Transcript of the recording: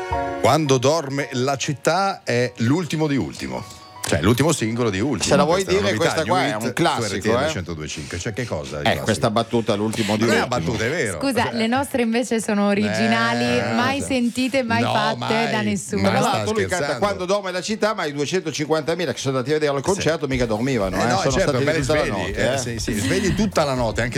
Quando dorme la città è l'ultimo di Ultimo. Cioè l'ultimo singolo di Ultimo. Se la vuoi dire, novità, questa qua è New Hit un classico, su RTL 102.5. Cioè che cosa? Questa battuta l'ultimo di non è Ultimo. una battuta, è vero. Scusa, Cioè, le nostre invece sono originali, mai sentite, mai No, fatte mai. da nessuno. Ma Tra sta l'altro lui canta scherzando? Quando dorme la città, ma i 250.000 che sono andati a vedere al concerto mica dormivano, no, sono certo, stati me li tutta la svegli, notte. sì, svegli tutta la notte, anche